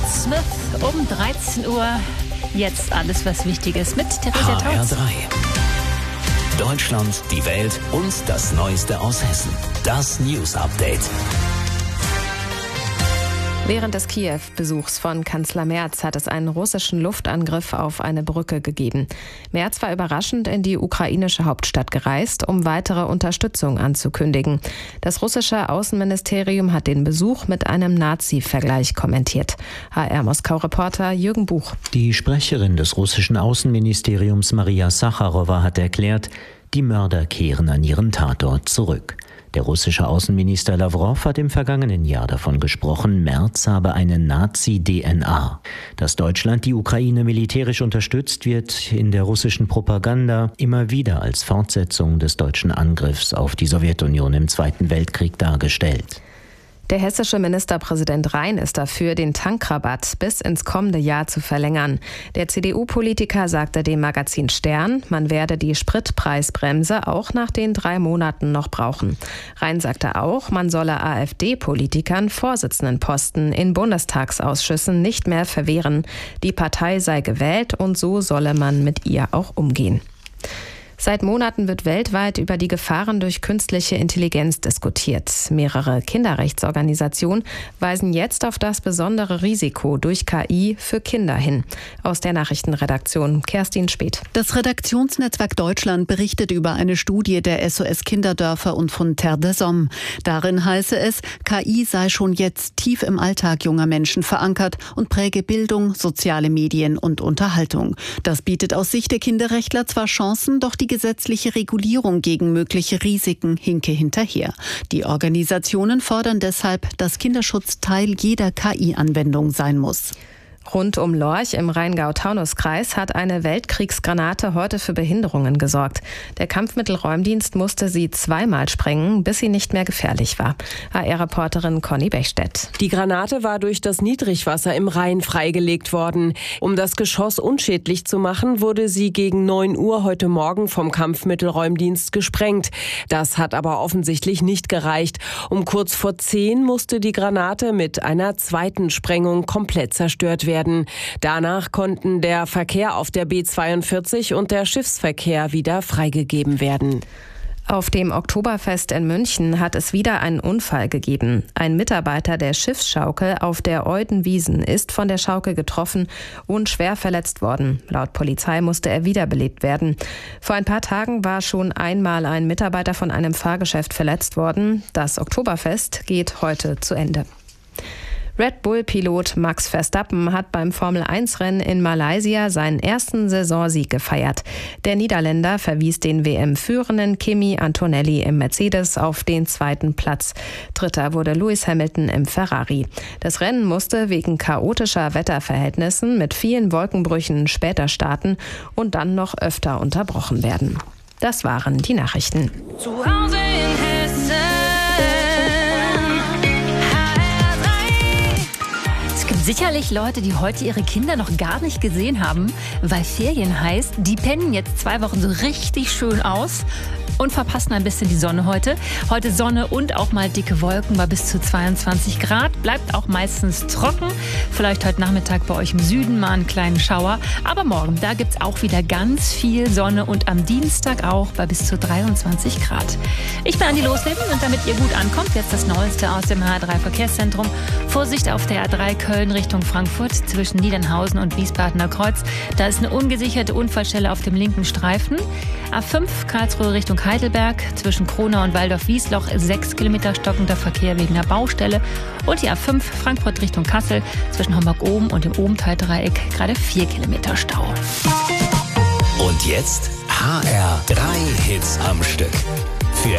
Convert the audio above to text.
Smith um 13 Uhr. Jetzt alles, was wichtig ist mit Theresa Tautz. HR3. Deutschland, die Welt und das Neueste aus Hessen. Das News Update. Während des Kiew-Besuchs von Kanzler Merz hat es einen russischen Luftangriff auf eine Brücke gegeben. Merz war überraschend in die ukrainische Hauptstadt gereist, um weitere Unterstützung anzukündigen. Das russische Außenministerium hat den Besuch mit einem Nazi-Vergleich kommentiert. HR-Moskau-Reporter Jürgen Buch. Die Sprecherin des russischen Außenministeriums Maria Sacharowa hat erklärt, die Mörder kehren an ihren Tatort zurück. Der russische Außenminister Lawrow hat im vergangenen Jahr davon gesprochen, Merz habe eine Nazi-DNA. Dass Deutschland die Ukraine militärisch unterstützt, wird in der russischen Propaganda immer wieder als Fortsetzung des deutschen Angriffs auf die Sowjetunion im Zweiten Weltkrieg dargestellt. Der hessische Ministerpräsident Rhein ist dafür, den Tankrabatt bis ins kommende Jahr zu verlängern. Der CDU-Politiker sagte dem Magazin Stern, man werde die Spritpreisbremse auch nach den 3 Monaten noch brauchen. Rhein sagte auch, man solle AfD-Politikern Vorsitzendenposten in Bundestagsausschüssen nicht mehr verwehren. Die Partei sei gewählt und so solle man mit ihr auch umgehen. Seit Monaten wird weltweit über die Gefahren durch künstliche Intelligenz diskutiert. Mehrere Kinderrechtsorganisationen weisen jetzt auf das besondere Risiko durch KI für Kinder hin. Aus der Nachrichtenredaktion Kerstin Speth. Das Redaktionsnetzwerk Deutschland berichtet über eine Studie der SOS Kinderdörfer und von Terre des Hommes. Darin heiße es, KI sei schon jetzt tief im Alltag junger Menschen verankert und präge Bildung, soziale Medien und Unterhaltung. Das bietet aus Sicht der Kinderrechtler zwar Chancen, doch die gesetzliche Regulierung gegen mögliche Risiken hinke hinterher. Die Organisationen fordern deshalb, dass Kinderschutz Teil jeder KI-Anwendung sein muss. Rund um Lorch im Rheingau-Taunus-Kreis hat eine Weltkriegsgranate heute für Behinderungen gesorgt. Der Kampfmittelräumdienst musste sie 2-mal sprengen, bis sie nicht mehr gefährlich war. HR-Reporterin Conny Bechstedt. Die Granate war durch das Niedrigwasser im Rhein freigelegt worden. Um das Geschoss unschädlich zu machen, wurde sie gegen 9 Uhr heute Morgen vom Kampfmittelräumdienst gesprengt. Das hat aber offensichtlich nicht gereicht. Um kurz vor 10 musste die Granate mit einer zweiten Sprengung komplett zerstört werden. Danach konnten der Verkehr auf der B42 und der Schiffsverkehr wieder freigegeben werden. Auf dem Oktoberfest in München hat es wieder einen Unfall gegeben. Ein Mitarbeiter der Schiffsschaukel auf der Eudenwiesen ist von der Schaukel getroffen und schwer verletzt worden. Laut Polizei musste er wiederbelebt werden. Vor ein paar Tagen war schon einmal ein Mitarbeiter von einem Fahrgeschäft verletzt worden. Das Oktoberfest geht heute zu Ende. Red Bull-Pilot Max Verstappen hat beim Formel-1-Rennen in Malaysia seinen ersten Saisonsieg gefeiert. Der Niederländer verwies den WM-Führenden Kimi Antonelli im Mercedes auf den 2. Platz. Dritter wurde Lewis Hamilton im Ferrari. Das Rennen musste wegen chaotischer Wetterverhältnissen mit vielen Wolkenbrüchen später starten und dann noch öfter unterbrochen werden. Das waren die Nachrichten. Zu Hause in Hessen. Sicherlich Leute, die heute ihre Kinder noch gar nicht gesehen haben, weil Ferien heißt, die pennen jetzt 2 Wochen so richtig schön aus und verpassen ein bisschen die Sonne heute. Heute Sonne und auch mal dicke Wolken bei bis zu 22 Grad. Bleibt auch meistens trocken. Vielleicht heute Nachmittag bei euch im Süden mal einen kleinen Schauer. Aber morgen, da gibt's auch wieder ganz viel Sonne und am Dienstag auch bei bis zu 23 Grad. Ich bin Andi Losleben und damit ihr gut ankommt, jetzt das Neueste aus dem HR3 Verkehrszentrum. Vorsicht auf der A3 Köln Richtung Frankfurt zwischen Niedernhausen und Wiesbadener Kreuz. Da ist eine ungesicherte Unfallstelle auf dem linken Streifen. A5 Karlsruhe Richtung Heidelberg zwischen Kronau und Waldorf-Wiesloch 6 Kilometer stockender Verkehr wegen einer Baustelle. Und die A5 Frankfurt Richtung Kassel zwischen Homburg-Oben und dem Obenthal-Dreieck gerade 4 Kilometer Stau. Und jetzt HR3 Hits am Stück.